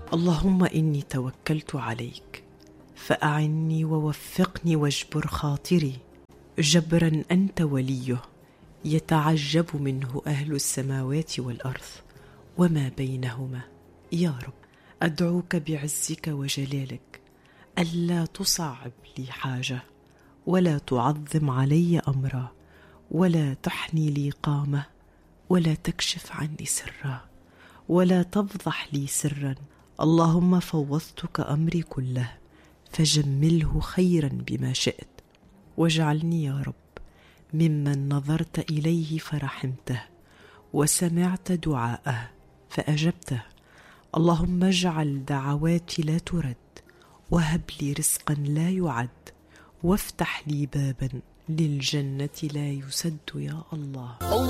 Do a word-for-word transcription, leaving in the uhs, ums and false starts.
اللهم إني توكلت عليك فأعني ووفقني واجبر خاطري جبرا أنت وليه يتعجب منه أهل السماوات والأرض وما بينهما. يا رب أدعوك بعزك وجلالك ألا تصعب لي حاجة ولا تعظم علي أمرا ولا تحني لي قامة ولا تكشف عني سرا ولا تفضح لي سرا. اللهم فوضتك أمري كله فجمله خيرا بما شئت، واجعلني يا رب ممن نظرت إليه فرحمته وسمعت دعاءه فأجبته. اللهم اجعل دعواتي لا ترد، وهب لي رزقا لا يعد، وافتح لي بابا للجنة لا يسد يا الله.